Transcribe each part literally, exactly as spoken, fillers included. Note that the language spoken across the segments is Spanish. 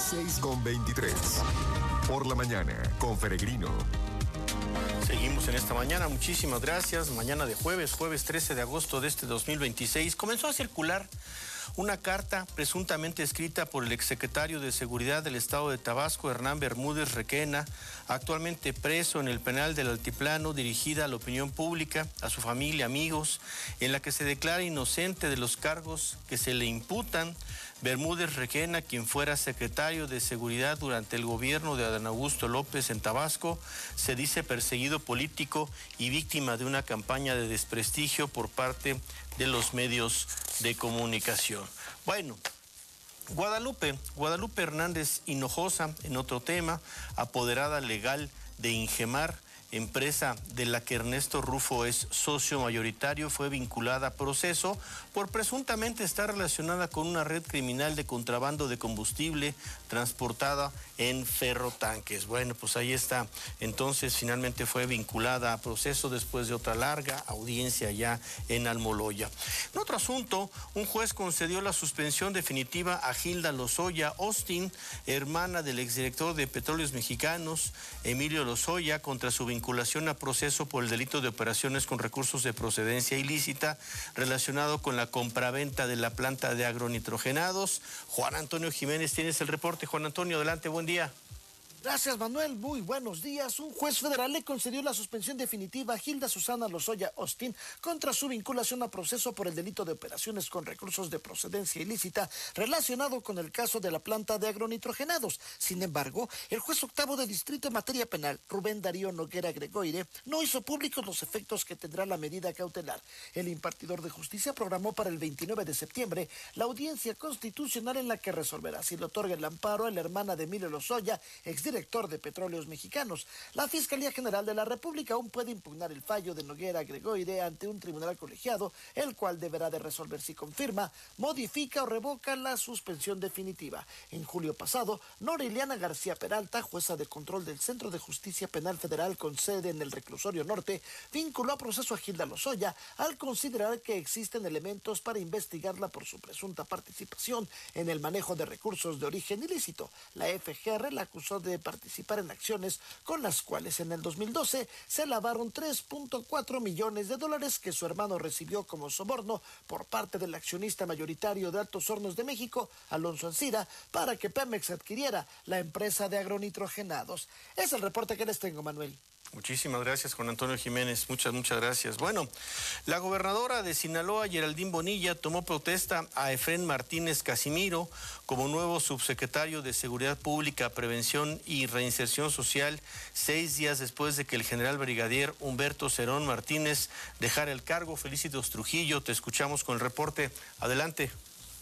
seis con veintitrés. Por la mañana, con Peregrino. Seguimos en esta mañana, muchísimas gracias. Mañana de jueves, jueves trece de agosto de este dos mil veintiséis, comenzó a circular una carta presuntamente escrita por el exsecretario de Seguridad del Estado de Tabasco, Hernán Bermúdez Requena, actualmente preso en el penal del Altiplano, dirigida a la opinión pública, a su familia, amigos, en la que se declara inocente de los cargos que se le imputan. Bermúdez Requena, quien fuera secretario de Seguridad durante el gobierno de Adán Augusto López en Tabasco, se dice perseguido político y víctima de una campaña de desprestigio por parte de los medios de comunicación. Bueno, Guadalupe, Guadalupe Hernández Hinojosa, en otro tema, apoderada legal de Ingemar, empresa de la que Ernesto Rufo es socio mayoritario, fue vinculada a proceso por presuntamente estar relacionada con una red criminal de contrabando de combustible transportada en ferrotanques. Bueno, pues ahí está. Entonces, finalmente fue vinculada a proceso después de otra larga audiencia ya en Almoloya. En otro asunto, un juez concedió la suspensión definitiva a Gilda Lozoya Austin, hermana del exdirector de Petróleos Mexicanos, Emilio Lozoya, contra su vinculación a proceso por el delito de operaciones con recursos de procedencia ilícita relacionado con la compraventa de la planta de agronitrogenados. Juan Antonio Jiménez, tienes el reporte. Juan Antonio, adelante, buen día. Gracias, Manuel. Muy buenos días. Un juez federal le concedió la suspensión definitiva a Gilda Susana Lozoya Austin contra su vinculación a proceso por el delito de operaciones con recursos de procedencia ilícita relacionado con el caso de la planta de agronitrogenados. Sin embargo, el juez octavo de distrito en materia penal, Rubén Darío Noguera Gregoire, no hizo públicos los efectos que tendrá la medida cautelar. El impartidor de justicia programó para el veintinueve de septiembre la audiencia constitucional en la que resolverá si le otorga el amparo a la hermana de Emilio Lozoya, ex director de Petróleos Mexicanos. La Fiscalía General de la República aún puede impugnar el fallo de Noguera Gregoire ante un tribunal colegiado, el cual deberá de resolver si confirma, modifica o revoca la suspensión definitiva. En julio pasado, Nora Ileana García Peralta, jueza de control del Centro de Justicia Penal Federal con sede en el Reclusorio Norte, vinculó a proceso a Gilda Lozoya al considerar que existen elementos para investigarla por su presunta participación en el manejo de recursos de origen ilícito. La F G R la acusó de participar en acciones con las cuales en el dos mil doce se lavaron tres punto cuatro millones de dólares que su hermano recibió como soborno por parte del accionista mayoritario de Altos Hornos de México, Alonso Ancira, para que Pemex adquiriera la empresa de agronitrogenados. Es el reporte que les tengo, Manuel. Muchísimas gracias, Juan Antonio Jiménez. Muchas, muchas gracias. Bueno, la gobernadora de Sinaloa, Geraldine Bonilla, tomó protesta a Efrén Martínez Casimiro como nuevo subsecretario de Seguridad Pública, Prevención y Reinserción Social, seis días después de que el general brigadier Humberto Cerón Martínez dejara el cargo. Felicitos Trujillo, te escuchamos con el reporte. Adelante.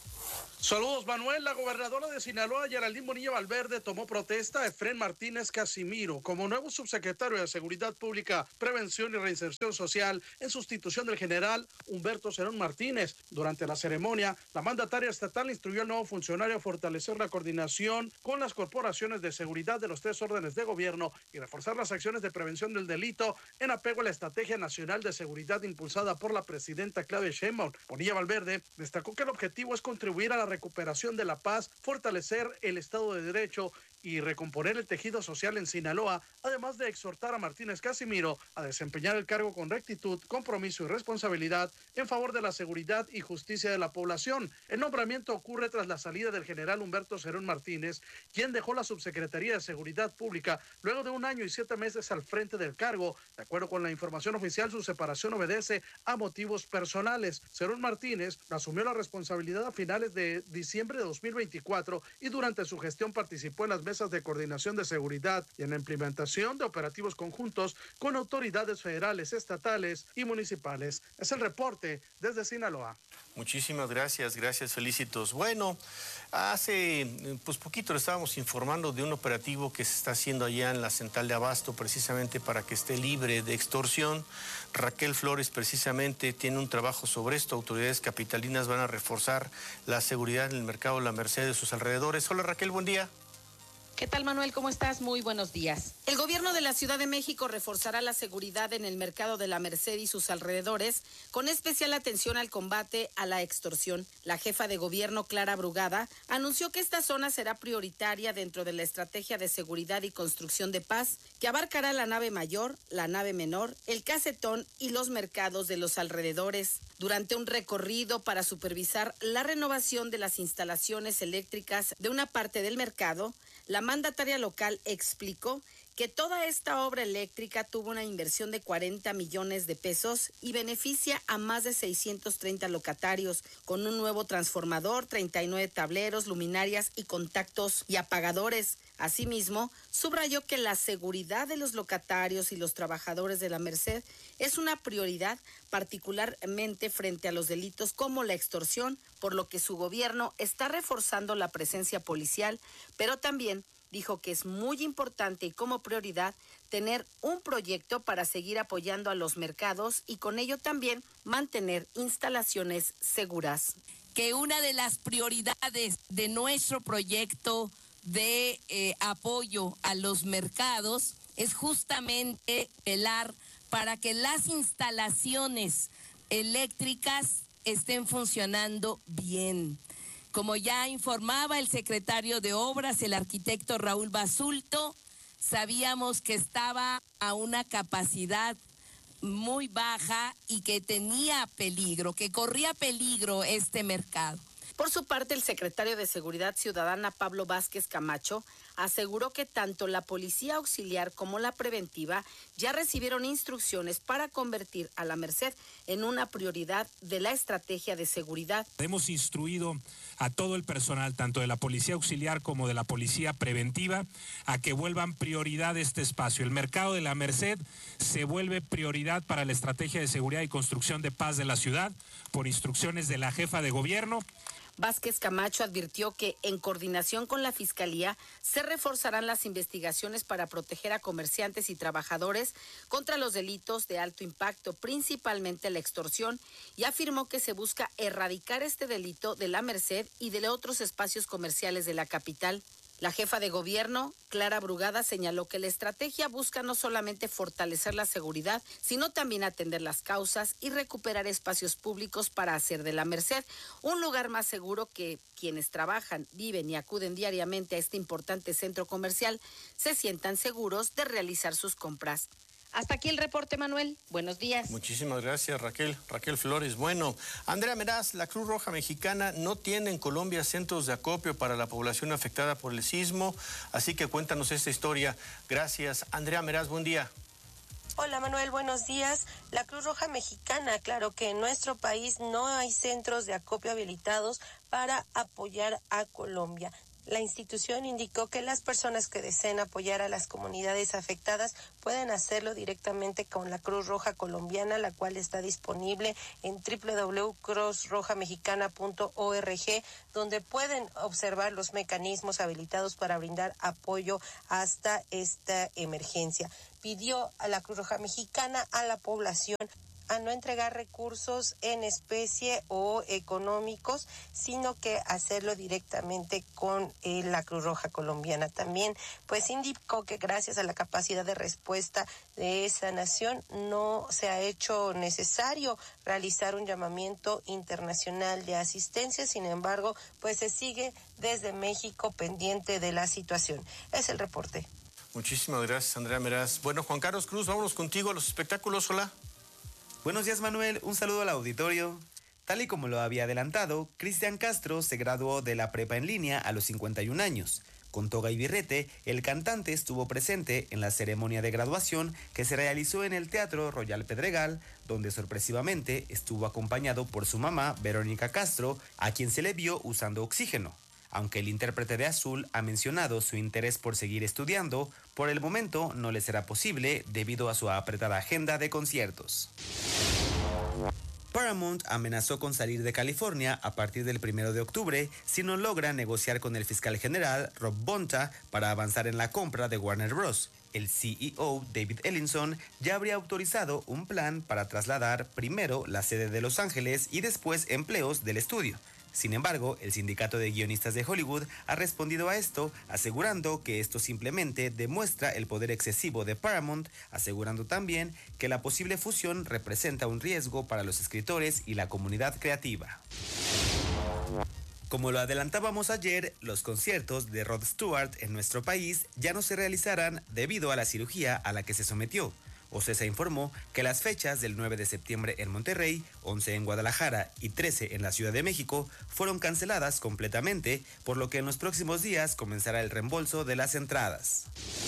Saludos, Manuel. La gobernadora de Sinaloa, Geraldine Bonilla Valverde, tomó protesta a Efrén Martínez Casimiro como nuevo subsecretario de Seguridad Pública, Prevención y Reinserción Social en sustitución del general Humberto Cerón Martínez. Durante la ceremonia, la mandataria estatal instruyó al nuevo funcionario a fortalecer la coordinación con las corporaciones de seguridad de los tres órdenes de gobierno y reforzar las acciones de prevención del delito en apego a la Estrategia Nacional de Seguridad impulsada por la presidenta Claudia Sheinbaum. Bonilla Valverde destacó que el objetivo es contribuir a la recuperación de la paz, fortalecer el Estado de Derecho y recomponer el tejido social en Sinaloa, además de exhortar a Martínez Casimiro a desempeñar el cargo con rectitud, compromiso y responsabilidad en favor de la seguridad y justicia de la población. El nombramiento ocurre tras la salida del general Humberto Cerón Martínez, quien dejó la Subsecretaría de Seguridad Pública luego de un año y siete meses al frente del cargo. De acuerdo con la información oficial, su separación obedece a motivos personales. Cerón Martínez asumió la responsabilidad a finales de diciembre de dos mil veinticuatro y durante su gestión participó en las mesas de coordinación de seguridad y en la implementación de operativos conjuntos con autoridades federales, estatales y municipales. Es el reporte desde Sinaloa. Muchísimas gracias, gracias, Felicitos. Bueno, hace pues poquito le estábamos informando de un operativo que se está haciendo allá en la central de abasto, precisamente para que esté libre de extorsión. Raquel Flores precisamente tiene un trabajo sobre esto. Autoridades capitalinas van a reforzar la seguridad en el mercado La Merced de sus alrededores. Hola, Raquel, buen día. ¿Qué tal, Manuel? ¿Cómo estás? Muy buenos días. El gobierno de la Ciudad de México reforzará la seguridad en el mercado de la Merced y sus alrededores, con especial atención al combate a la extorsión. La jefa de gobierno, Clara Brugada, anunció que esta zona será prioritaria dentro de la estrategia de seguridad y construcción de paz, que abarcará la nave mayor, la nave menor, el casetón y los mercados de los alrededores. Durante un recorrido para supervisar la renovación de las instalaciones eléctricas de una parte del mercado, la mandataria local explicó que toda esta obra eléctrica tuvo una inversión de cuarenta millones de pesos y beneficia a más de seiscientos treinta locatarios, con un nuevo transformador, treinta y nueve tableros, luminarias y contactos y apagadores. Asimismo, subrayó que la seguridad de los locatarios y los trabajadores de la Merced es una prioridad, particularmente frente a los delitos como la extorsión, por lo que su gobierno está reforzando la presencia policial, pero también dijo que es muy importante y como prioridad tener un proyecto para seguir apoyando a los mercados y con ello también mantener instalaciones seguras. Que una de las prioridades de nuestro proyecto de eh, apoyo a los mercados es justamente velar para que las instalaciones eléctricas estén funcionando bien. Como ya informaba el secretario de Obras, el arquitecto Raúl Basulto, sabíamos que estaba a una capacidad muy baja y que tenía peligro, que corría peligro este mercado. Por su parte, el secretario de Seguridad Ciudadana, Pablo Vázquez Camacho, aseguró que tanto la policía auxiliar como la preventiva ya recibieron instrucciones para convertir a la Merced en una prioridad de la estrategia de seguridad. Hemos instruido a todo el personal, tanto de la policía auxiliar como de la policía preventiva, a que vuelvan prioridad este espacio. El mercado de la Merced se vuelve prioridad para la estrategia de seguridad y construcción de paz de la ciudad, por instrucciones de la jefa de gobierno. Vázquez Camacho advirtió que, en coordinación con la Fiscalía, se reforzarán las investigaciones para proteger a comerciantes y trabajadores contra los delitos de alto impacto, principalmente la extorsión, y afirmó que se busca erradicar este delito de la Merced y de otros espacios comerciales de la capital. La jefa de gobierno, Clara Brugada, señaló que la estrategia busca no solamente fortalecer la seguridad, sino también atender las causas y recuperar espacios públicos para hacer de la Merced un lugar más seguro, que quienes trabajan, viven y acuden diariamente a este importante centro comercial se sientan seguros de realizar sus compras. Hasta aquí el reporte, Manuel. Buenos días. Muchísimas gracias, Raquel. Raquel Flores. Bueno, Andrea Meraz, la Cruz Roja Mexicana no tiene en Colombia centros de acopio para la población afectada por el sismo, así que cuéntanos esta historia. Gracias. Andrea Meraz, buen día. Hola Manuel, buenos días. La Cruz Roja Mexicana aclaró que en nuestro país no hay centros de acopio habilitados para apoyar a Colombia. La institución indicó que las personas que deseen apoyar a las comunidades afectadas pueden hacerlo directamente con la Cruz Roja Colombiana, la cual está disponible en doble u doble u doble u punto cruz roja mexicana punto org, donde pueden observar los mecanismos habilitados para brindar apoyo hasta esta emergencia. Pidió a la Cruz Roja Mexicana a la población a no entregar recursos en especie o económicos, sino que hacerlo directamente con eh, la Cruz Roja Colombiana. También pues indicó que gracias a la capacidad de respuesta de esa nación no se ha hecho necesario realizar un llamamiento internacional de asistencia. Sin embargo, pues se sigue desde México pendiente de la situación. Es el reporte. Muchísimas gracias, Andrea Meraz. Bueno, Juan Carlos Cruz, vámonos contigo a los espectáculos. Hola. Buenos días, Manuel. Un saludo al auditorio. Tal y como lo había adelantado, Cristian Castro se graduó de la prepa en línea a los cincuenta y un años. Con toga y birrete, el cantante estuvo presente en la ceremonia de graduación que se realizó en el Teatro Royal Pedregal, donde sorpresivamente estuvo acompañado por su mamá, Verónica Castro, a quien se le vio usando oxígeno. Aunque el intérprete de Azul ha mencionado su interés por seguir estudiando, por el momento no le será posible debido a su apretada agenda de conciertos. Paramount amenazó con salir de California a partir del primero de octubre si no logra negociar con el fiscal general Rob Bonta para avanzar en la compra de Warner Bros. El C E O, David Ellinson, ya habría autorizado un plan para trasladar primero la sede de Los Ángeles y después empleos del estudio. Sin embargo, el sindicato de guionistas de Hollywood ha respondido a esto, asegurando que esto simplemente demuestra el poder excesivo de Paramount, asegurando también que la posible fusión representa un riesgo para los escritores y la comunidad creativa. Como lo adelantábamos ayer, los conciertos de Rod Stewart en nuestro país ya no se realizarán debido a la cirugía a la que se sometió. OCESA informó que las fechas del nueve de septiembre en Monterrey, once en Guadalajara y trece en la Ciudad de México fueron canceladas completamente, por lo que en los próximos días comenzará el reembolso de las entradas.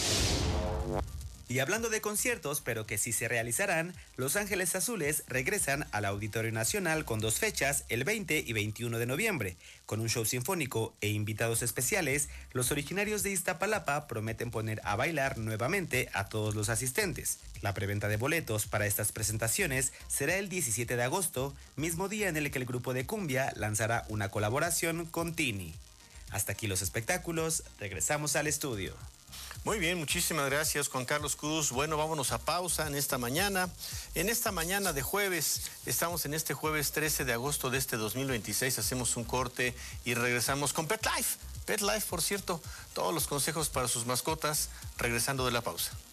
Y hablando de conciertos, pero que sí se realizarán, Los Ángeles Azules regresan al Auditorio Nacional con dos fechas, el veinte y veintiuno de noviembre. Con un show sinfónico e invitados especiales, los originarios de Iztapalapa prometen poner a bailar nuevamente a todos los asistentes. La preventa de boletos para estas presentaciones será el diecisiete de agosto, mismo día en el que el grupo de cumbia lanzará una colaboración con Tini. Hasta aquí los espectáculos, regresamos al estudio. Muy bien, muchísimas gracias, Juan Carlos Cruz. Bueno, vámonos a pausa en esta mañana. En esta mañana de jueves, estamos en este jueves trece de agosto de este dos mil veintiséis, hacemos un corte y regresamos con Pet Life. Pet Life, por cierto, todos los consejos para sus mascotas, regresando de la pausa.